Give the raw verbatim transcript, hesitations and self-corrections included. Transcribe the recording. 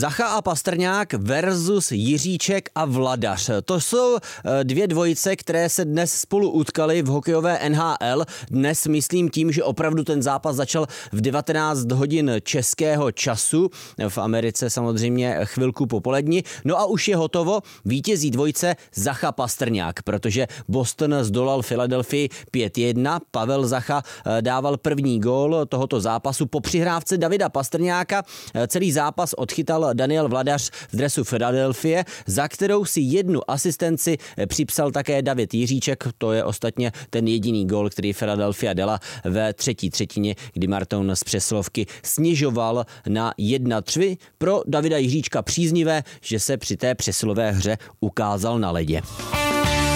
Zacha a Pastrňák versus Jiříček a Vladař. To jsou dvě dvojice, které se dnes spolu utkaly v hokejové N H L. Dnes myslím tím, že opravdu ten zápas začal v devatenáct hodin českého času. V Americe samozřejmě chvilku popolední. No a už je hotovo. Vítězí dvojice Zacha Pastrňák, protože Boston zdolal Philadelphii pět jedna. Pavel Zacha dával první gól tohoto zápasu po přihrávce Davida Pastrňáka. Celý zápas odchytal Daniel Vladař v dresu Philadelphie, za kterou si jednu asistenci připsal také David Jiříček. To je ostatně ten jediný gól, který Philadelphia dala ve třetí třetině, kdy Marton z přesilovky snižoval na jedna tři. Pro Davida Jiříčka příznivé, že se při té přesilové hře ukázal na ledě.